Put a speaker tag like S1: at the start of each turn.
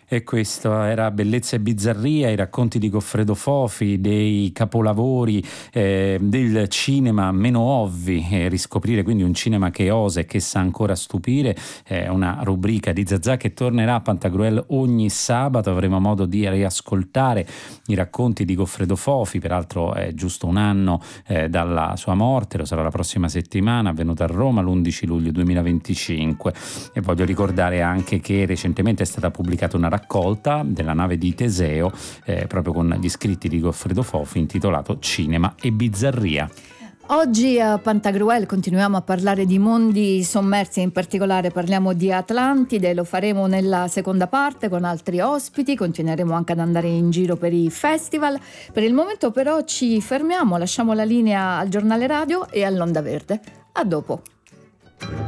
S1: E questo era Bellezza e bizzarria, i racconti di Goffredo Fofi, dei capolavori del cinema meno ovvi, riscoprire quindi un cinema che osa e che sa ancora stupire. Una rubrica di Zazà che tornerà a Pantagruel ogni sabato. Avremo modo di riascoltare i racconti di Goffredo Fofi, peraltro è giusto un anno dalla sua morte, lo sarà la prossima settimana, avvenuta a Roma l'11 luglio 2025. E voglio ricordare anche che recentemente è stata pubblicata una raccolta della nave di Teseo proprio con gli scritti di Goffredo Fofi, intitolato Cinema e bizzarria.
S2: Oggi a Pantagruel continuiamo a parlare di mondi sommersi, in particolare parliamo di Atlantide, lo faremo nella seconda parte con altri ospiti, continueremo anche ad andare in giro per i festival. Per il momento però ci fermiamo, lasciamo la linea al giornale radio e all'Onda Verde. A dopo.